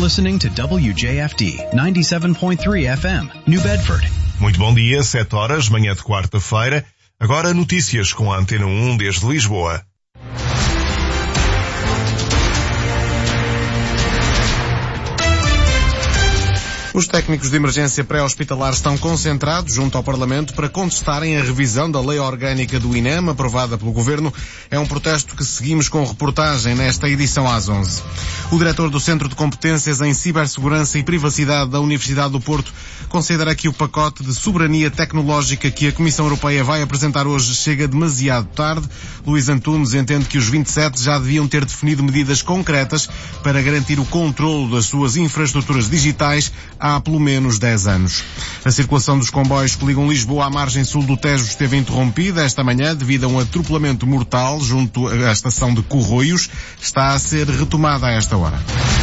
listening to WJFD 97.3 FM, New Bedford. Muito bom dia, 7 horas, manhã de quarta-feira. Agora notícias com a Antena 1 desde Lisboa. Os técnicos de emergência pré-hospitalar estão concentrados junto ao Parlamento para contestarem a revisão da lei orgânica do INEM, aprovada pelo Governo. É um protesto que seguimos com reportagem nesta edição às 11. O diretor do Centro de Competências em Cibersegurança e Privacidade da Universidade do Porto considera que o pacote de soberania tecnológica que a Comissão Europeia vai apresentar hoje chega demasiado tarde. Luís Antunes entende que os 27 já deviam ter definido medidas concretas para garantir o controlo das suas infraestruturas digitais há pelo menos 10 anos. A circulação dos comboios que ligam Lisboa à margem sul do Tejo esteve interrompida esta manhã devido a um atropelamento mortal junto à estação de Corroios. Está a ser retomada a esta hora.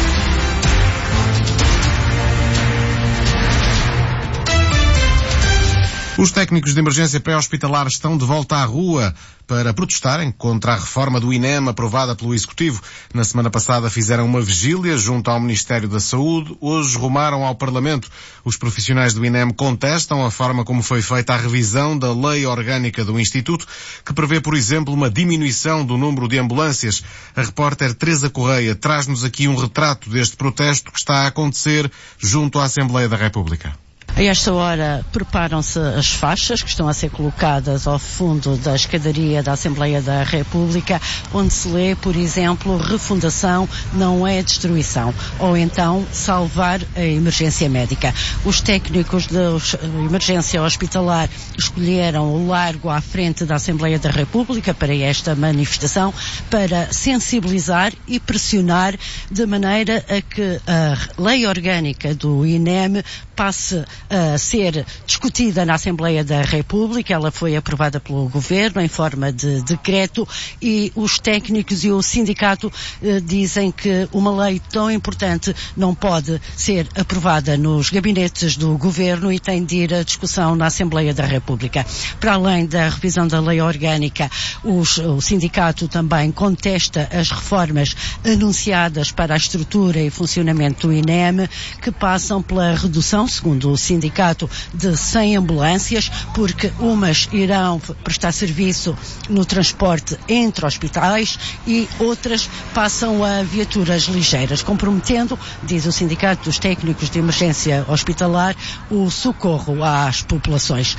Os técnicos de emergência pré-hospitalar estão de volta à rua para protestarem contra a reforma do INEM aprovada pelo Executivo. Na semana passada fizeram uma vigília junto ao Ministério da Saúde. Hoje rumaram ao Parlamento. Os profissionais do INEM contestam a forma como foi feita a revisão da lei orgânica do Instituto, que prevê, por exemplo, uma diminuição do número de ambulâncias. A repórter Teresa Correia traz-nos aqui um retrato deste protesto que está a acontecer junto à Assembleia da República. A esta hora preparam-se as faixas que estão a ser colocadas ao fundo da escadaria da Assembleia da República, onde se lê, por exemplo, refundação não é destruição, ou então salvar a emergência médica. Os técnicos da emergência hospitalar escolheram o largo à frente da Assembleia da República para esta manifestação, para sensibilizar e pressionar de maneira a que a lei orgânica do INEM passe a ser discutida na Assembleia da República. Ela foi aprovada pelo Governo em forma de decreto e os técnicos e o sindicato dizem que uma lei tão importante não pode ser aprovada nos gabinetes do Governo e tem de ir à discussão na Assembleia da República. Para além da revisão da lei orgânica, o sindicato também contesta as reformas anunciadas para a estrutura e funcionamento do INEM, que passam pela redução, segundo o sindicato, de 100 ambulâncias, porque umas irão prestar serviço no transporte entre hospitais e outras passam a viaturas ligeiras, comprometendo, diz o sindicato dos técnicos de emergência hospitalar, o socorro às populações.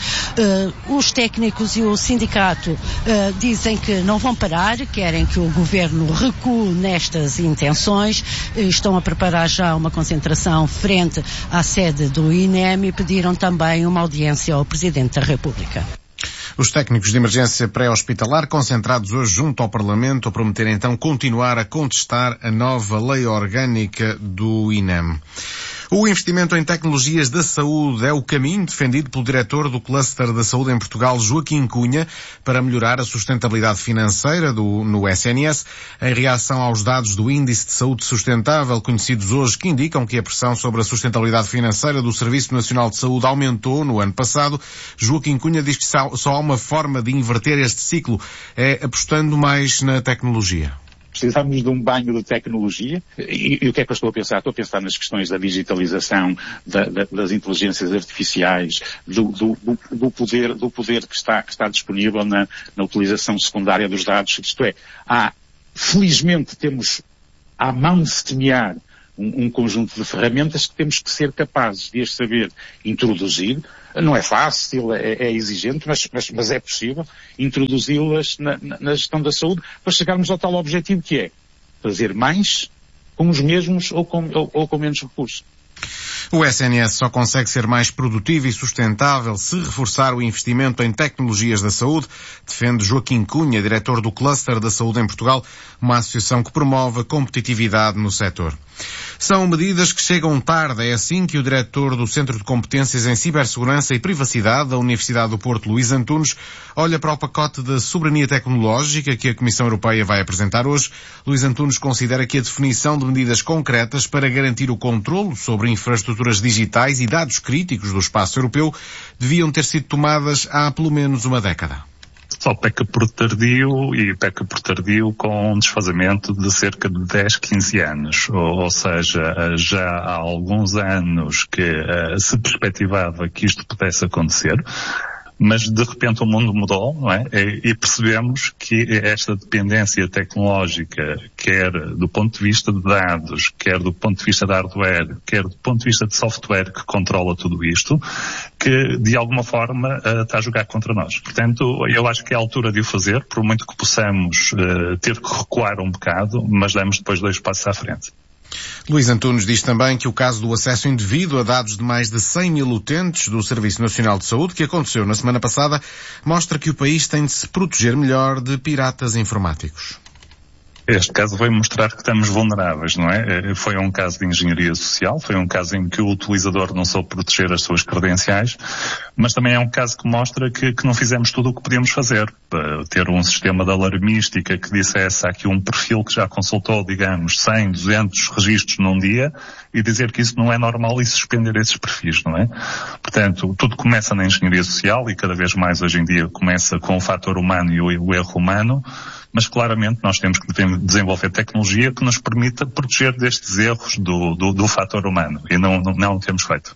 Os técnicos e o sindicato dizem que não vão parar, querem que o Governo recue nestas intenções, estão a preparar já uma concentração frente à sede do INEM e pediram também uma audiência ao Presidente da República. Os técnicos de emergência pré-hospitalar concentrados hoje junto ao Parlamento a prometer então continuar a contestar a nova lei orgânica do INEM. O investimento em tecnologias da saúde é o caminho defendido pelo diretor do Cluster da Saúde em Portugal, Joaquim Cunha, para melhorar a sustentabilidade financeira no SNS, em reação aos dados do Índice de Saúde Sustentável, conhecidos hoje, que indicam que a pressão sobre a sustentabilidade financeira do Serviço Nacional de Saúde aumentou no ano passado. Joaquim Cunha diz que só há uma forma de inverter este ciclo, é apostando mais na tecnologia. Precisamos de um banho de tecnologia. E o que é que eu estou a pensar? Estou a pensar nas questões da digitalização, das inteligências artificiais, do poder que está disponível na utilização secundária dos dados. Isto é, felizmente temos à mão de semear um conjunto de ferramentas que temos que ser capazes de as saber introduzir. Não é fácil, é exigente, mas é possível introduzi-las na gestão da saúde para chegarmos ao tal objetivo que é fazer mais com os mesmos ou com menos recursos. O SNS só consegue ser mais produtivo e sustentável se reforçar o investimento em tecnologias da saúde, defende Joaquim Cunha, diretor do Cluster da Saúde em Portugal, uma associação que promove a competitividade no setor. São medidas que chegam tarde, é assim que o diretor do Centro de Competências em Cibersegurança e Privacidade da Universidade do Porto, Luís Antunes, olha para o pacote de soberania tecnológica que a Comissão Europeia vai apresentar hoje. Luís Antunes considera que a definição de medidas concretas para garantir o controlo sobre infraestruturas digitais e dados críticos do espaço europeu deviam ter sido tomadas há pelo menos uma década. só peca por tardio e peca por tardio com um desfazamento de cerca de 10, 15 anos. Ou seja, já há alguns anos que se perspectivava que isto pudesse acontecer. Mas de repente o mundo mudou, não é? E percebemos que esta dependência tecnológica, quer do ponto de vista de dados, quer do ponto de vista de hardware, quer do ponto de vista de software que controla tudo isto, que de alguma forma está a jogar contra nós. Portanto, eu acho que é a altura de o fazer, por muito que possamos ter que recuar um bocado, mas damos depois 2 passos à frente. Luís Antunes diz também que o caso do acesso indevido a dados de mais de 100 mil utentes do Serviço Nacional de Saúde, que aconteceu na semana passada, mostra que o país tem de se proteger melhor de piratas informáticos. Este caso veio mostrar que estamos vulneráveis, não é? Foi um caso de engenharia social, foi um caso em que o utilizador não soube proteger as suas credenciais, mas também é um caso que mostra que não fizemos tudo o que podíamos fazer. Ter um sistema de alarmística que dissesse há aqui um perfil que já consultou, digamos, 100, 200 registros num dia e dizer que isso não é normal e suspender esses perfis, não é? Portanto, tudo começa na engenharia social e cada vez mais hoje em dia começa com o fator humano e o erro humano, mas claramente nós temos que desenvolver tecnologia que nos permita proteger destes erros do fator humano e não o temos feito.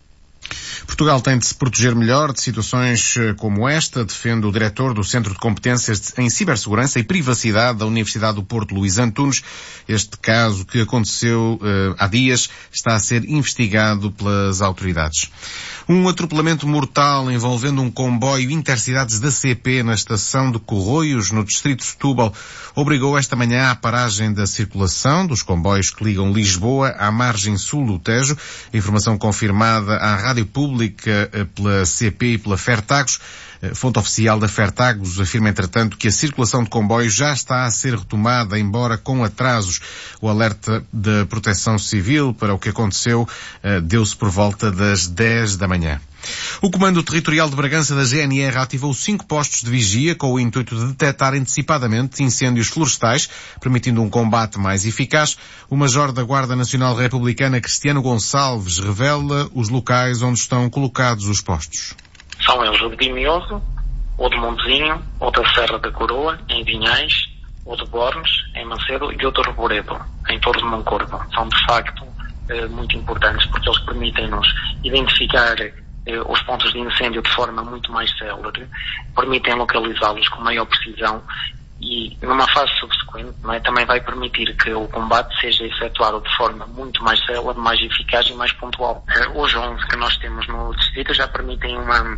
Portugal tem de se proteger melhor de situações como esta, defende o diretor do Centro de Competências em Cibersegurança e Privacidade da Universidade do Porto, Luís Antunes. Este caso que aconteceu há dias está a ser investigado pelas autoridades. Um atropelamento mortal envolvendo um comboio intercidades da CP na estação de Corroios, no distrito de Setúbal, obrigou esta manhã à paragem da circulação dos comboios que ligam Lisboa à margem sul do Tejo. Informação confirmada à Rádio Pública pela CP e pela Fertagos. Fonte oficial da Fertagos afirma, entretanto, que a circulação de comboios já está a ser retomada, embora com atrasos. O alerta da Proteção Civil para o que aconteceu deu-se por volta das 10 da manhã. O Comando Territorial de Bragança da GNR ativou 5 postos de vigia com o intuito de detectar antecipadamente incêndios florestais, permitindo um combate mais eficaz. O Major da Guarda Nacional Republicana, Cristiano Gonçalves, revela os locais onde estão colocados os postos. São eles o de Vimioso, o de Montezinho, o da Serra da Coroa, em Vinhais, o de Bornes, em Macedo, e o de Reboredo, em Torres de Moncorvo. São, de facto, muito importantes porque eles permitem-nos identificar os pontos de incêndio de forma muito mais célere, permitem localizá-los com maior precisão e, numa fase subsequente, não é, também vai permitir que o combate seja efetuado de forma muito mais célere, mais eficaz e mais pontual. Os 11 que nós temos no distrito já permitem uma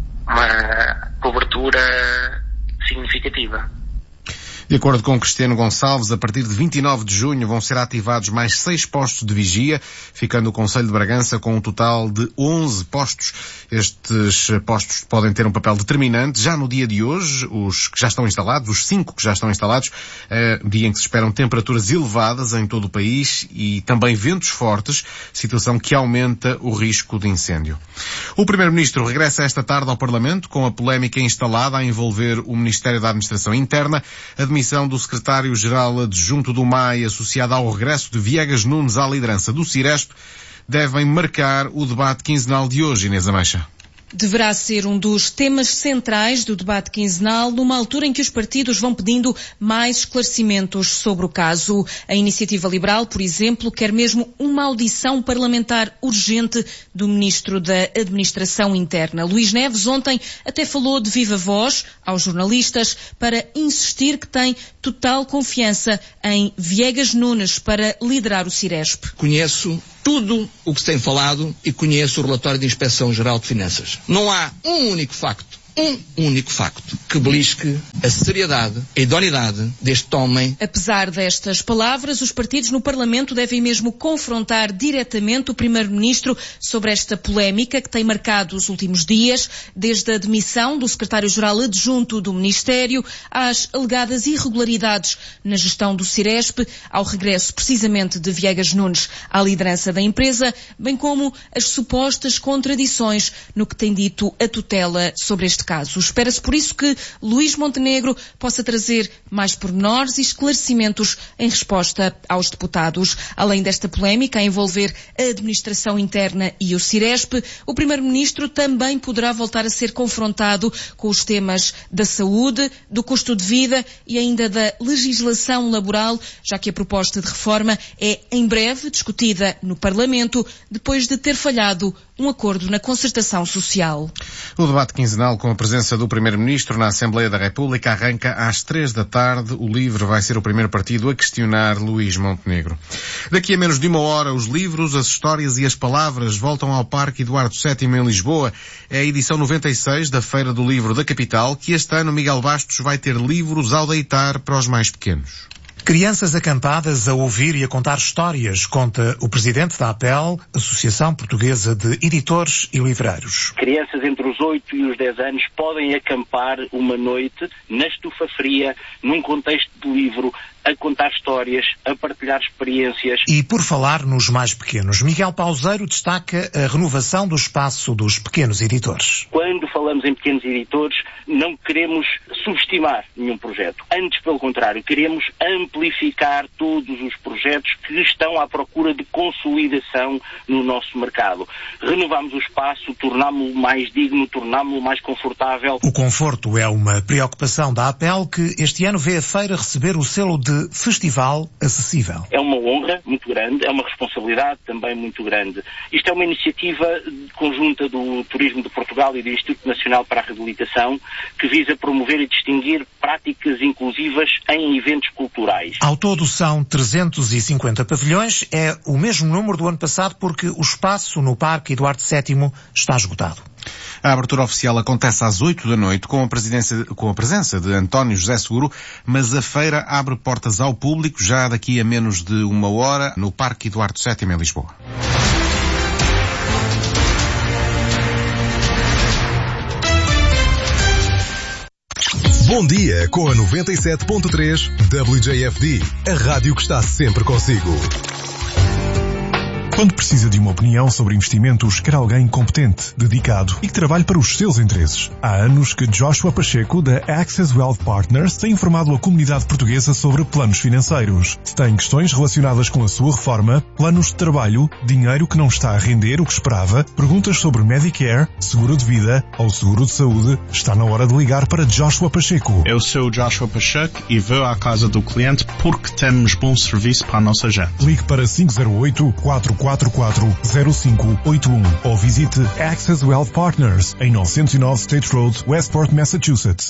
cobertura significativa. De acordo com Cristiano Gonçalves, a partir de 29 de junho vão ser ativados mais 6 postos de vigia, ficando o Concelho de Bragança com um total de 11 postos. Estes postos podem ter um papel determinante já no dia de hoje, os que já estão instalados, os 5 que já estão instalados, dia em que se esperam temperaturas elevadas em todo o país e também ventos fortes, situação que aumenta o risco de incêndio. O Primeiro-Ministro regressa esta tarde ao Parlamento com a polémica instalada a envolver o Ministério da Administração Interna, a demissão do secretário-geral adjunto do MAI associada ao regresso de Viegas Nunes à liderança do Ciresp devem marcar o debate quinzenal de hoje, Inês Ameixa. Deverá ser um dos temas centrais do debate quinzenal, numa altura em que os partidos vão pedindo mais esclarecimentos sobre o caso. A Iniciativa Liberal, por exemplo, quer mesmo uma audição parlamentar urgente do Ministro da Administração Interna. Luís Neves ontem até falou de viva voz aos jornalistas para insistir que tem total confiança em Viegas Nunes para liderar o Ciresp. Conheço tudo o que se tem falado e conheço o relatório da Inspeção-Geral de Finanças. Não há um único facto que belisque a seriedade, a idoneidade deste homem. Apesar destas palavras, os partidos no Parlamento devem mesmo confrontar diretamente o Primeiro-Ministro sobre esta polémica que tem marcado os últimos dias, desde a demissão do Secretário-Geral Adjunto do Ministério às alegadas irregularidades na gestão do Ciresp, ao regresso precisamente de Viegas Nunes à liderança da empresa, bem como as supostas contradições no que tem dito a tutela sobre este este caso. Espera-se por isso que Luís Montenegro possa trazer mais pormenores e esclarecimentos em resposta aos deputados. Além desta polémica a envolver a administração interna e o Ciresp, o Primeiro-Ministro também poderá voltar a ser confrontado com os temas da saúde, do custo de vida e ainda da legislação laboral, já que a proposta de reforma é em breve discutida no Parlamento, depois de ter falhado um acordo na concertação social. O debate quinzenal com a presença do Primeiro-Ministro na Assembleia da República arranca às 3 da tarde. O LIVRE vai ser o primeiro partido a questionar Luís Montenegro. Daqui a menos de uma hora, os livros, as histórias e as palavras voltam ao Parque Eduardo VII em Lisboa. É a edição 96 da Feira do Livro da capital, que este ano Miguel Bastos vai ter livros ao deitar para os mais pequenos. Crianças acampadas a ouvir e a contar histórias, conta o presidente da APEL, Associação Portuguesa de Editores e Livreiros. Crianças entre os 8 e os 10 anos podem acampar uma noite na estufa fria, num contexto de livro, a contar histórias, a partilhar experiências. E por falar nos mais pequenos, Miguel Pauseiro destaca a renovação do espaço dos pequenos editores. Quando falamos em pequenos editores, não queremos subestimar nenhum projeto. Antes, pelo contrário, queremos amplificar todos os projetos que estão à procura de consolidação no nosso mercado. Renovamos o espaço, tornámo-lo mais digno, tornámo-lo mais confortável. O conforto é uma preocupação da APEL, que este ano vê a feira receber o selo de Festival Acessível. É uma honra muito grande, é uma responsabilidade também muito grande. Isto é uma iniciativa conjunta do Turismo de Portugal e do Instituto Nacional para a Reabilitação, que visa promover e distinguir práticas inclusivas em eventos culturais. Ao todo são 350 pavilhões, é o mesmo número do ano passado, porque o espaço no Parque Eduardo VII está esgotado. A abertura oficial acontece às 8 da noite com a presença de António José Seguro, mas a feira abre portas ao público já daqui a menos de uma hora no Parque Eduardo VII em Lisboa. Bom dia com a 97.3 WJFD, a rádio que está sempre consigo. Quando precisa de uma opinião sobre investimentos, quer alguém competente, dedicado e que trabalhe para os seus interesses. Há anos que Joshua Pacheco, da Access Wealth Partners, tem informado a comunidade portuguesa sobre planos financeiros. Se tem questões relacionadas com a sua reforma, planos de trabalho, dinheiro que não está a render o que esperava, perguntas sobre Medicare, seguro de vida ou seguro de saúde, está na hora de ligar para Joshua Pacheco. Eu sou Joshua Pacheco e vou à casa do cliente porque temos bom serviço para a nossa gente. Ligue para 508-444-0581 ou visite Access Wealth Partners em 909 State Road, Westport, Massachusetts.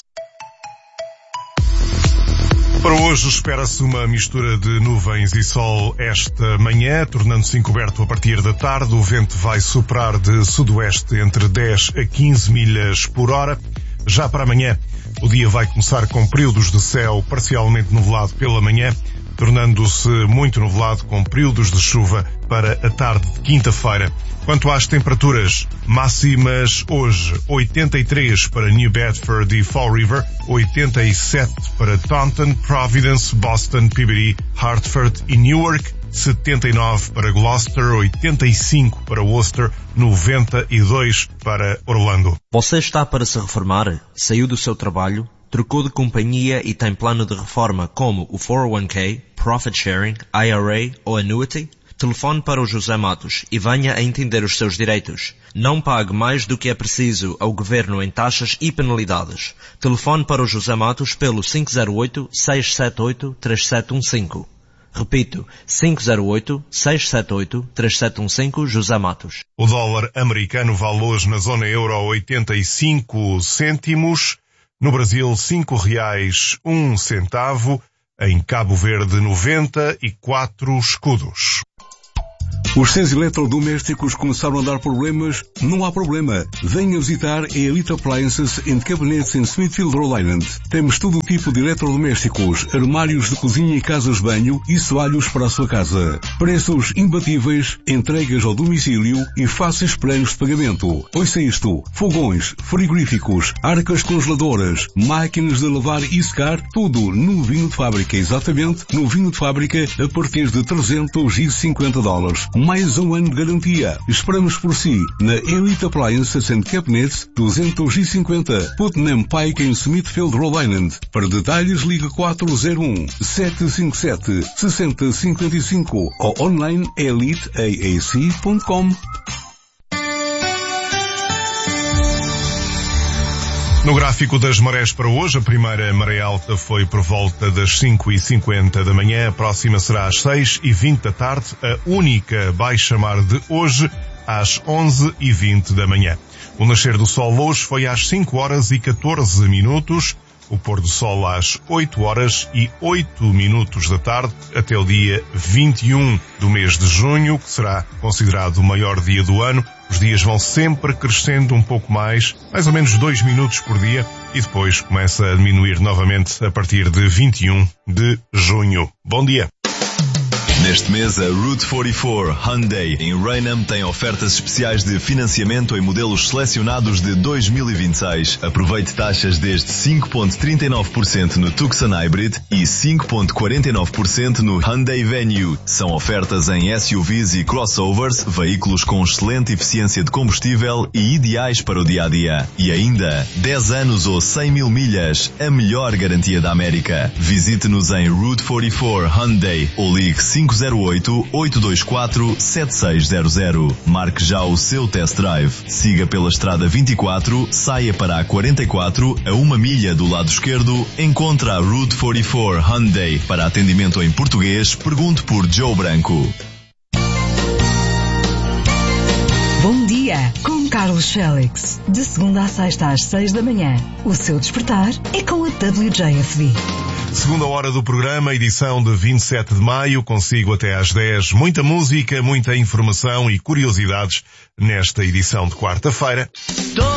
Para hoje espera-se uma mistura de nuvens e sol esta manhã, tornando-se encoberto a partir da tarde. O vento vai soprar de sudoeste entre 10 a 15 milhas por hora. Já para amanhã, o dia vai começar com períodos de céu parcialmente nublado pela manhã, tornando-se muito nublado com períodos de chuva para a tarde de quinta-feira. Quanto às temperaturas máximas, hoje 83 para New Bedford e Fall River, 87 para Taunton, Providence, Boston, Peabody, Hartford e Newark, 79 para Gloucester, 85 para Worcester, 92 para Orlando. Você está para se reformar? Saiu do seu trabalho? Trocou de companhia e tem plano de reforma como o 401k, Profit Sharing, IRA ou Annuity? Telefone para o José Matos e venha a entender os seus direitos. Não pague mais do que é preciso ao Governo em taxas e penalidades. Telefone para o José Matos pelo 508-678-3715. Repito, 508-678-3715, José Matos. O dólar americano vale hoje na zona euro 85 cêntimos. No Brasil, R$5,01. Em Cabo Verde, 94 escudos. Os seus eletrodomésticos começaram a dar problemas? Não há problema. Venha visitar a Elite Appliances and Cabinets em Smithfield, Rhode Island. Temos todo o tipo de eletrodomésticos, armários de cozinha e casas de banho e soalhos para a sua casa. Preços imbatíveis, entregas ao domicílio e fáceis planos de pagamento. Ouça isto: fogões, frigoríficos, arcas congeladoras, máquinas de lavar e secar, tudo novinho de fábrica, exatamente novinho de fábrica a partir de $350. mais um ano de garantia. Esperamos por si na Elite Appliances and Cabinets 250 Putnam Pike em Smithfield, Rhode Island. Para detalhes ligue 401-757-6055 ou online eliteaac.com. No gráfico das marés para hoje, a primeira maré alta foi por volta das 5h50 da manhã, a próxima será às 6h20 da tarde, a única baixa mar de hoje às 11h20 da manhã. O nascer do sol hoje foi às 5h14, o pôr do sol às 8h08 da tarde, até o dia 21 do mês de junho, que será considerado o maior dia do ano. Os dias vão sempre crescendo um pouco mais ou menos 2 minutos por dia, e depois começa a diminuir novamente a partir de 21 de junho. Bom dia! Neste mês, a Route 44 Hyundai em Raynham tem ofertas especiais de financiamento em modelos selecionados de 2026. Aproveite taxas desde 5,39% no Tucson Hybrid e 5,49% no Hyundai Venue. São ofertas em SUVs e crossovers, veículos com excelente eficiência de combustível e ideais para o dia-a-dia. E ainda, 10 anos ou 100 mil milhas, a melhor garantia da América. Visite-nos em Route 44 Hyundai ou ligue 508-824-7600. Marque já o seu test drive. Siga pela estrada 24, saia para a 44, a 1 milha do lado esquerdo, encontra a Route 44 Hyundai. Para atendimento em português, pergunte por Joe Branco. Bom dia, com Carlos Félix. De segunda a sexta às 6 da manhã. O seu despertar é com a WJFD. Segunda hora do programa, edição de 27 de maio, consigo até às 10. Muita música, muita informação e curiosidades nesta edição de quarta-feira.